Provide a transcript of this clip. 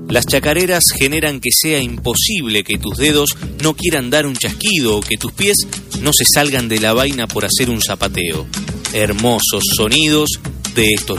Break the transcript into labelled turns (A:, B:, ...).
A: Las chacareras generan que sea imposible que tus dedos no quieran dar un chasquido o que tus pies no se salgan de la vaina por hacer un zapateo. Hermosos sonidos de estos